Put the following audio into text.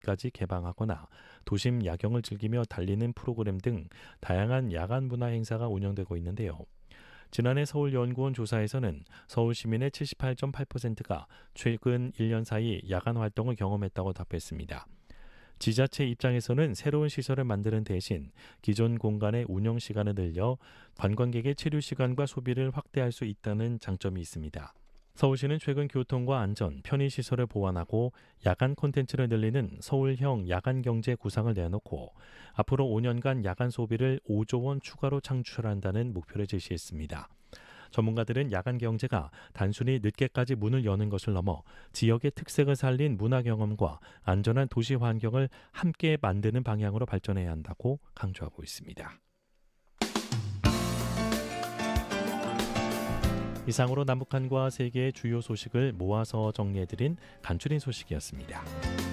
까지 개방하거나 도심 야경을 즐기며 달리는 프로그램 등 다양한 야간 문화 행사가 운영되고 있는데요. 지난해 서울연구원 조사에서는 서울 시민의 78.8%가 최근 1년 사이 야간 활동을 경험했다고 답했습니다. 지자체 입장에서는 새로운 시설을 만드는 대신 기존 공간의 운영 시간을 늘려 관광객의 체류 시간과 소비를 확대할 수 있다는 장점이 있습니다. 서울시는 최근 교통과 안전, 편의시설을 보완하고 야간 콘텐츠를 늘리는 서울형 야간경제 구상을 내놓고 앞으로 5년간 야간 소비를 5조 원 추가로 창출한다는 목표를 제시했습니다. 전문가들은 야간 경제가 단순히 늦게까지 문을 여는 것을 넘어 지역의 특색을 살린 문화 경험과 안전한 도시 환경을 함께 만드는 방향으로 발전해야 한다고 강조하고 있습니다. 이상으로 남북한과 세계의 주요 소식을 모아서 정리해드린 간추린 소식이었습니다.